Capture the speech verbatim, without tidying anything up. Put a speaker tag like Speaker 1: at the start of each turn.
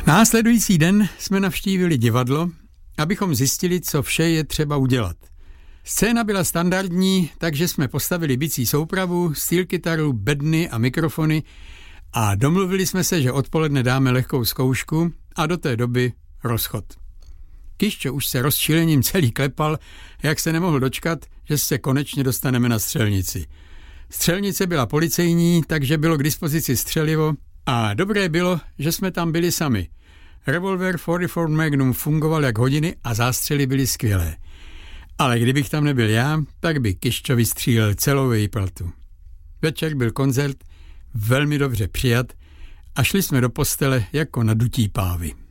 Speaker 1: Následující den jsme navštívili divadlo, abychom zjistili, co vše je třeba udělat. Scéna byla standardní, takže jsme postavili bicí soupravu, stýlkytaru, bedny a mikrofony a domluvili jsme se, že odpoledne dáme lehkou zkoušku a do té doby rozchod. Kišťo už se rozčilením celý klepal, jak se nemohl dočkat, že se konečně dostaneme na střelnici. Střelnice byla policejní, takže bylo k dispozici střelivo a dobré bylo, že jsme tam byli sami. Revolver čtyřicet čtyři Magnum fungoval jak hodiny a zástřely byly skvělé. Ale kdybych tam nebyl já, tak by Kišťo vystřílel celou výplatu. Večer byl koncert, velmi dobře přijat a šli jsme do postele jako na dutí pávy.